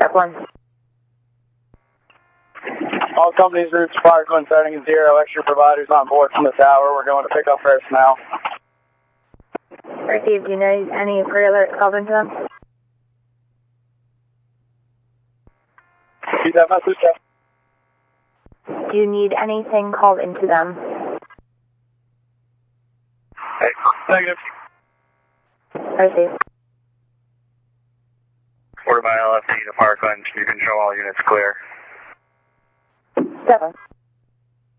Step 1. All companies routes Parkland starting at 0. Extra providers on board from the tower. We're going to pick up personnel. Received. Do you need any pre-alert called into them? Repeat that message, Jeff. Do you need anything called into them? Hey, negative. Received. Order by LFD to Parkland. You can show all units clear. Step 1.